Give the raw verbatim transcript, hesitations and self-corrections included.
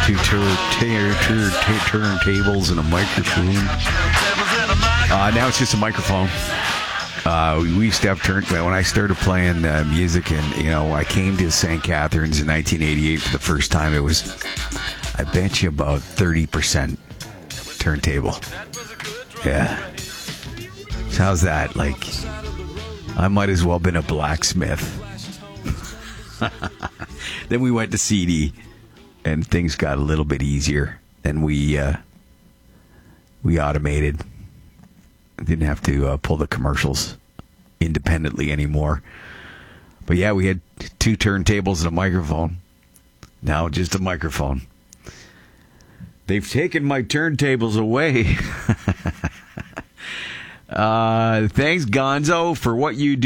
Two tur- tur- tur- tur- turntables and a microphone. Uh, now it's just a microphone. Uh, we used to have turn when I started playing uh, music, and you know, I came to Saint Catharines in nineteen eighty-eight for the first time. It was, I bet you, about thirty percent turntable. Yeah. So how's that? Like, I might as well have been a blacksmith. Then we went to C D, and things got a little bit easier. Then we uh, we automated. Didn't have to uh, pull the commercials independently anymore. But yeah, we had two turntables and a microphone. Now just a microphone. They've taken my turntables away. uh, thanks, Gonzo, for what you do.